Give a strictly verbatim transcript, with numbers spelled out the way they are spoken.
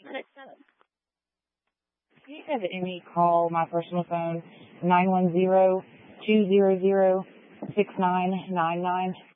Can you have Emmy call my personal phone, nine one zero, two zero zero, six nine nine nine?